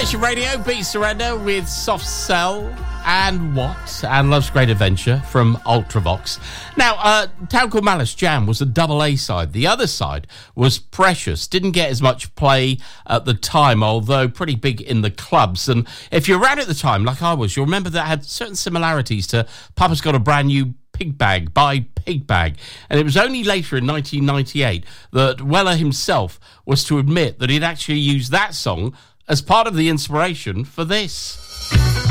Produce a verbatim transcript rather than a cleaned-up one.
Station Radio, Beat Surrender with Soft Cell and What? And Love's Great Adventure from Ultravox. Now, uh, Town Called Malice Jam was a double A side. The other side was Precious. Didn't get as much play at the time, although pretty big in the clubs. And if you're around at the time, like I was, you'll remember that had certain similarities to Papa's Got a Brand New Pig Bag by Pig Bag. And it was only later in nineteen ninety-eight that Weller himself was to admit that he'd actually used that song as part of the inspiration for this.